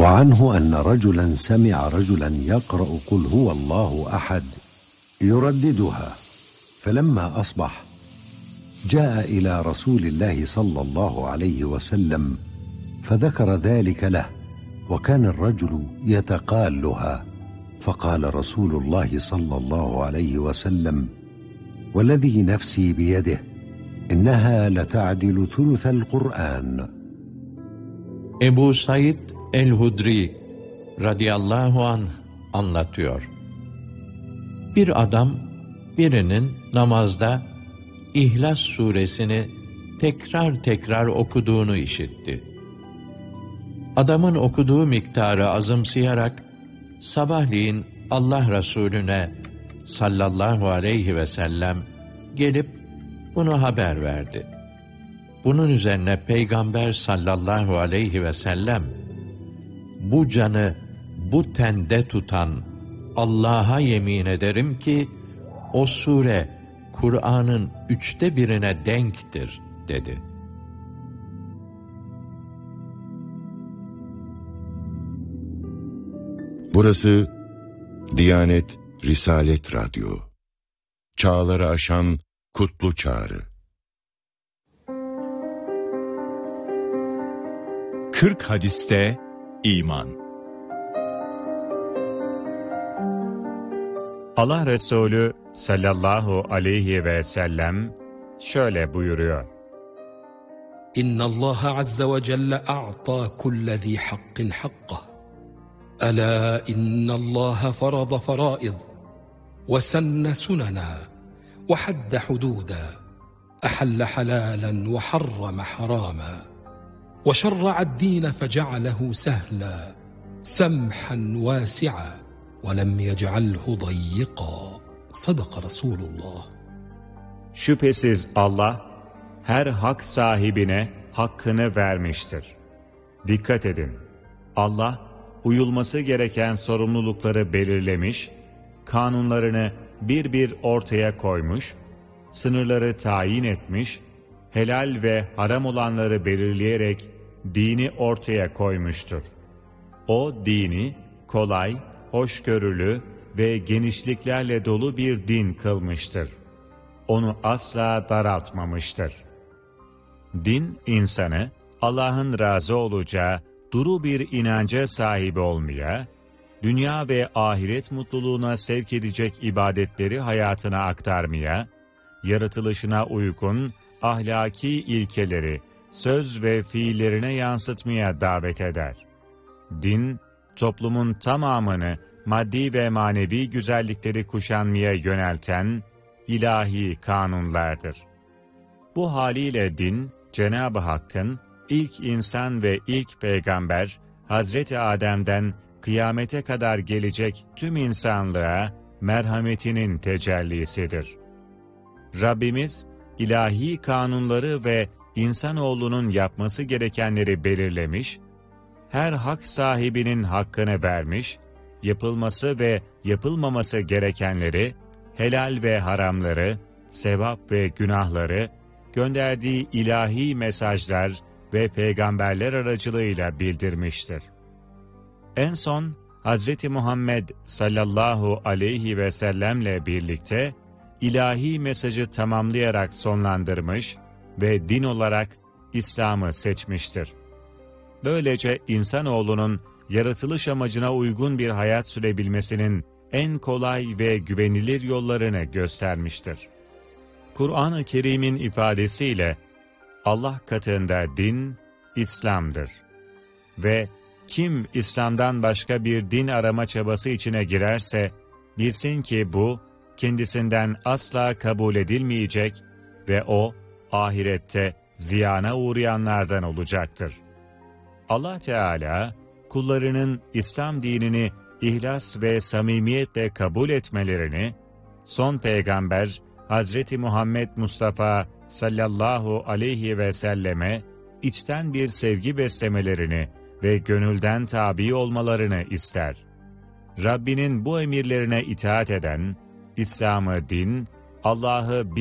وعنه أن رجلا سمع رجلا يقرأ قل هو الله أحد يرددها، فلما أصبح جاء إلى رسول الله صلى الله عليه وسلم فذكر ذلك له، وكان الرجل يتقالها، فقال رسول الله صلى الله عليه وسلم: والذي نفسي بيده إنها لتعدل ثلث القرآن. Ebu Said el-Hudri radıyallahu anh anlatıyor. Bir adam birinin namazda İhlas suresini tekrar tekrar okuduğunu işitti. Adamın okuduğu miktarı azımsayarak sabahleyin Allah Resulüne sallallahu aleyhi ve sellem gelip bunu haber verdi. Bunun üzerine Peygamber sallallahu aleyhi ve sellem, bu canı bu tende tutan Allah'a yemin ederim ki o sure Kur'an'ın 1/3'üne denktir dedi. Burası Diyanet Risalet Radyo. Çağları aşan kutlu çağrı. 40 hadiste iman. Allah Resulü sallallahu aleyhi ve sellem şöyle buyuruyor: İnna Allah azze ve celle a'ta kulle zi hakkin hakkah. Ela inna Allah farada faraiz ve senne sunana ve hadde hududa. Ahalle halalen ve harrama harama. Ve şerra'ad dine fece'alehu sehla. Semhan vasi'a. وَلَمْ يَجْعَلْهُ ضَيِّقًا. Sadaka Resulullah. Şüphesiz Allah her hak sahibine hakkını vermiştir. Dikkat edin. Allah uyulması gereken sorumlulukları belirlemiş, kanunlarını bir bir ortaya koymuş, sınırları tayin etmiş, helal ve haram olanları belirleyerek dini ortaya koymuştur. O dini kolay, hoşgörülü ve genişliklerle dolu bir din kılmıştır. Onu asla daraltmamıştır. Din, insanı Allah'ın razı olacağı duru bir inanca sahip olmaya, dünya ve ahiret mutluluğuna sevk edecek ibadetleri hayatına aktarmaya, yaratılışına uygun ahlaki ilkeleri söz ve fiillerine yansıtmaya davet eder. Din, toplumun tamamını maddi ve manevi güzellikleri kuşanmaya yönelten ilahi kanunlardır. Bu haliyle din, Cenab-ı Hakk'ın ilk insan ve ilk peygamber Hazreti Adem'den kıyamete kadar gelecek tüm insanlığa merhametinin tecellisidir. Rabbimiz ilahi kanunları ve insanoğlunun yapması gerekenleri belirlemiş, her hak sahibinin hakkını vermiş, yapılması ve yapılmaması gerekenleri, helal ve haramları, sevap ve günahları, gönderdiği ilahi mesajlar ve peygamberler aracılığıyla bildirmiştir. En son Hazreti Muhammed sallallahu aleyhi ve sellemle birlikte ilahi mesajı tamamlayarak sonlandırmış ve din olarak İslam'ı seçmiştir. Böylece insanoğlunun yaratılış amacına uygun bir hayat sürebilmesinin en kolay ve güvenilir yollarını göstermiştir. Kur'an-ı Kerim'in ifadesiyle Allah katında din, İslam'dır. Ve kim İslam'dan başka bir din arama çabası içine girerse, bilsin ki bu, kendisinden asla kabul edilmeyecek ve o, ahirette ziyana uğrayanlardan olacaktır. Allah Teala, kullarının İslam dinini ihlas ve samimiyetle kabul etmelerini, son peygamber Hazreti Muhammed Mustafa sallallahu aleyhi ve selleme içten bir sevgi beslemelerini ve gönülden tabi olmalarını ister. Rabbinin bu emirlerine itaat eden, İslam'ı din, Allah'ı